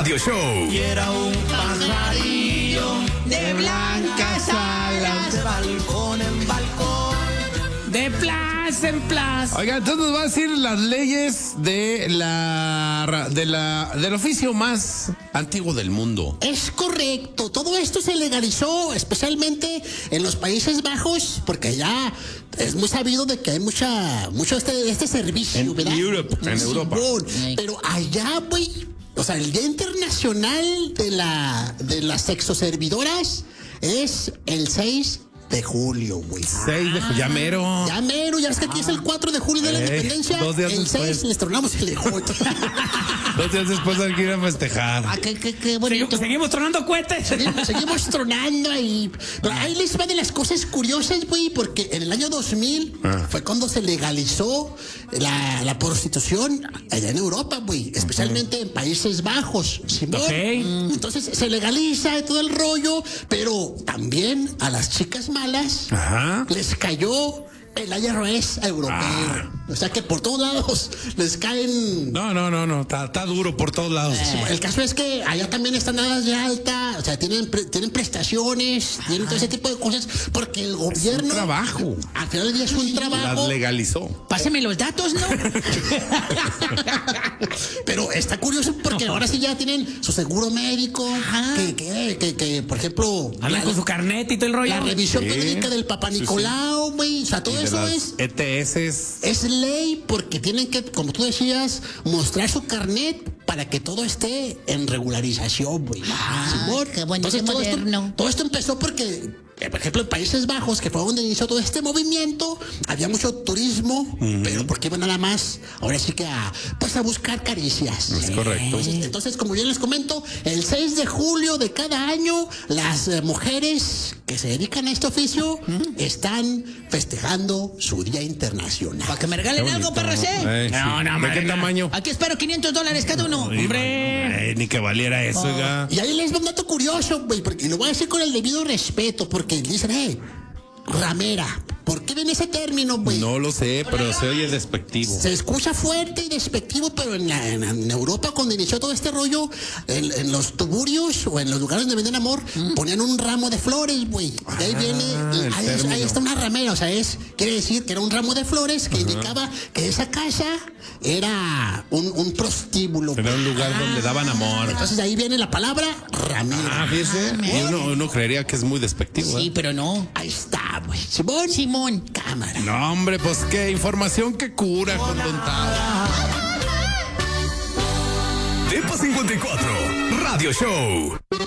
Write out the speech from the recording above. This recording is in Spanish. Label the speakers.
Speaker 1: Radio Show.
Speaker 2: Y era un pajarillo de blancas alas, de balcón en balcón, de plaza en plaza.
Speaker 3: Oiga, entonces nos va a decir las leyes del oficio más antiguo del mundo.
Speaker 4: Es correcto, todo esto se legalizó especialmente en los Países Bajos, porque allá es muy sabido de que hay mucho de este servicio,
Speaker 3: En
Speaker 4: ¿verdad?
Speaker 3: Europa.
Speaker 4: Pero allá, güey, o sea, el Día Internacional de las Sexoservidoras es el 6 de julio, güey.
Speaker 3: 6 de julio, ya mero.
Speaker 4: Ya mero, ya es que aquí es el 4 de julio de la independencia.
Speaker 3: 2 días
Speaker 4: el
Speaker 3: después.
Speaker 4: 6 les tronamos el ejote.
Speaker 3: 2 días después hay que ir a festejar.
Speaker 4: Ah, qué bonito.
Speaker 2: Seguimos tronando cohetes.
Speaker 4: Seguimos tronando ahí. Pero ahí les va de las cosas curiosas, güey, porque en el año 2000 fue cuando se legalizó la prostitución allá en Europa, güey, especialmente en Países Bajos. ¿Simón?
Speaker 2: Okay.
Speaker 4: Entonces se legaliza todo el rollo, pero también a las chicas malas les cayó el IRS europeo. O sea que por todos lados les caen.
Speaker 3: No. Está duro por todos lados.
Speaker 4: El caso es que allá también están dadas de alta, o sea, tienen prestaciones, tienen todo ese tipo de cosas, porque el gobierno.
Speaker 3: Es un trabajo.
Speaker 4: Al final del día es un trabajo.
Speaker 3: Las legalizó.
Speaker 4: Páseme los datos, ¿no? Pero está curioso porque ahora sí ya tienen su seguro médico, que por ejemplo.
Speaker 2: Hablan con su carnet y todo el rollo.
Speaker 4: La revisión periódica del Papá Nicolau, güey. O sea, todo eso es.
Speaker 3: ETS.
Speaker 4: Es ley porque tienen que, como tú decías, mostrar su carnet para que todo esté en regularización, güey.
Speaker 5: Qué bonito,
Speaker 4: Entonces,
Speaker 5: qué moderno.
Speaker 4: todo esto empezó porque, por ejemplo, en Países Bajos, que fue donde inició todo este movimiento, había mucho turismo, pero porque iban nada más, ahora sí que a buscar caricias.
Speaker 3: Es correcto.
Speaker 4: Entonces, como bien les comento, el 6 de julio de cada año, las mujeres que se dedican a este oficio están festejando su Día Internacional.
Speaker 5: Para que me regalen algo, perras, ¿eh?
Speaker 3: ¿De qué tamaño?
Speaker 5: Aquí espero $500 cada uno.
Speaker 2: Hombre.
Speaker 3: Ni que valiera eso, oiga.
Speaker 4: Y ahí les va un dato curioso, güey, porque lo voy a decir con el debido respeto, porque dicen, ramera. ¿Por qué ven ese término, güey?
Speaker 3: No lo sé, pero se oye despectivo.
Speaker 4: Se escucha fuerte y despectivo, pero en Europa, cuando inició todo este rollo, en los tuburios o en los lugares donde venden amor, ponían un ramo de flores, güey. De ahí viene, ahí está una ramera, o sea, quiere decir que era un ramo de flores que indicaba que esa casa era un prostíbulo.
Speaker 3: Era un lugar donde daban amor.
Speaker 4: Entonces de ahí viene la palabra ramera.
Speaker 3: Fíjese. Y uno creería que es muy despectivo.
Speaker 5: Sí, pero no.
Speaker 4: Ahí está, güey. Simón. Cámara.
Speaker 3: No, hombre, pues qué información que cura con Don Tao.
Speaker 1: Tepa 54 Radio Show.